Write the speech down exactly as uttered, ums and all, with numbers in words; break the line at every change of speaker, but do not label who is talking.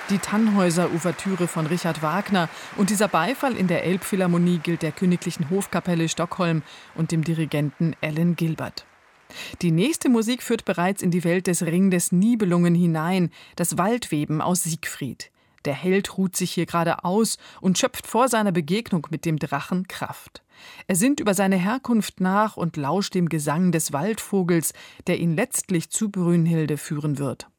die Tannhäuser-Ouvertüre von Richard Wagner und dieser Beifall in der Elbphilharmonie gilt der Königlichen Hofkapelle Stockholm und dem Dirigenten Alan Gilbert. Die nächste Musik führt bereits in die Welt des Ring des Nibelungen hinein, das Waldweben aus Siegfried. Der Held ruht sich hier gerade aus und schöpft vor seiner Begegnung mit dem Drachen Kraft. Er sinnt über seine Herkunft nach und lauscht dem Gesang des Waldvogels, der ihn letztlich zu Brünnhilde führen wird.